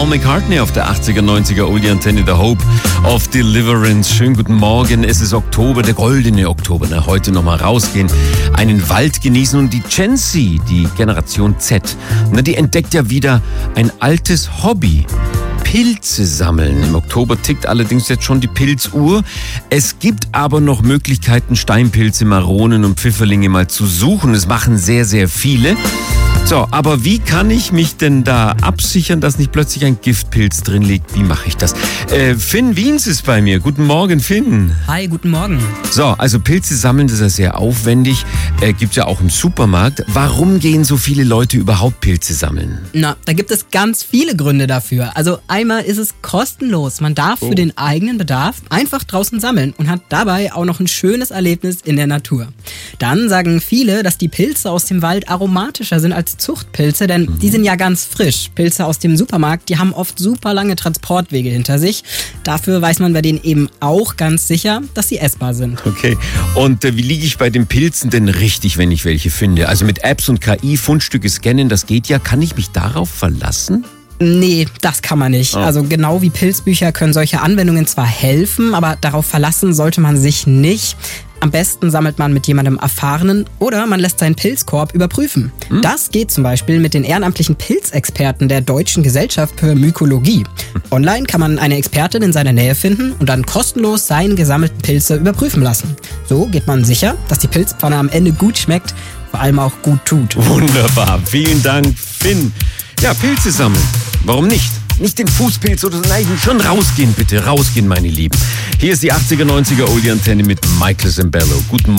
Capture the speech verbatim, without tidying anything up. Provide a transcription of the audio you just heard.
Paul McCartney auf der achtziger, neunziger Oldie-Antenne, The Hope of Deliverance. Schönen guten Morgen, es ist Oktober, der goldene Oktober. Ne? Heute nochmal rausgehen, einen Wald genießen und die Gen Z, die Generation Z, ne, die entdeckt ja wieder ein altes Hobby. Pilze sammeln. Im Oktober tickt allerdings jetzt schon die Pilzuhr. Es gibt aber noch Möglichkeiten, Steinpilze, Maronen und Pfifferlinge mal zu suchen. Es machen sehr, sehr viele. So, aber wie kann ich mich denn da absichern, dass nicht plötzlich ein Giftpilz drin liegt? Wie mache ich das? Äh, Finn Wiens ist bei mir. Guten Morgen, Finn. Hi, guten Morgen. So, also Pilze sammeln, das ist ja sehr aufwendig. Äh, gibt's ja auch im Supermarkt. Warum gehen so viele Leute überhaupt Pilze sammeln? Na, da gibt es ganz viele Gründe dafür. Also einmal ist es kostenlos. Man darf oh. für den eigenen Bedarf einfach draußen sammeln und hat dabei auch noch ein schönes Erlebnis in der Natur. Dann sagen viele, dass die Pilze aus dem Wald aromatischer sind als Zuchtpilze, denn mhm. die sind ja ganz frisch. Pilze aus dem Supermarkt, die haben oft super lange Transportwege hinter sich. Dafür weiß man bei denen eben auch ganz sicher, dass sie essbar sind. Okay, und äh, wie liege ich bei den Pilzen denn richtig, wenn ich welche finde? Also mit Apps und K I Fundstücke scannen, das geht ja. Kann ich mich darauf verlassen? Nee, das kann man nicht. Oh. Also genau wie Pilzbücher können solche Anwendungen zwar helfen, aber darauf verlassen sollte man sich nicht. Am besten sammelt man mit jemandem Erfahrenen oder man lässt seinen Pilzkorb überprüfen. Hm? Das geht zum Beispiel mit den ehrenamtlichen Pilzexperten der Deutschen Gesellschaft für Mykologie. Online kann man eine Expertin in seiner Nähe finden und dann kostenlos seine gesammelten Pilze überprüfen lassen. So geht man sicher, dass die Pilzpfanne am Ende gut schmeckt, vor allem auch gut tut. Wunderbar, vielen Dank, Finn. Ja, Pilze sammeln. Warum nicht? Nicht den Fußpilz oder so, nein, schon rausgehen bitte, rausgehen meine Lieben. Hier ist die achtziger, neunziger Oldie-Antenne mit Michael Zambello. Guten Morgen.